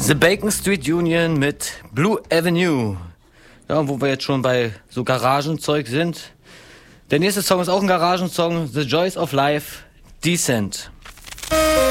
The Bacon Street Union mit Blue Avenue. Ja, und wo wir jetzt schon bei so Garagenzeug sind. Der nächste Song ist auch ein Garagensong. The Joys of Life, Decent.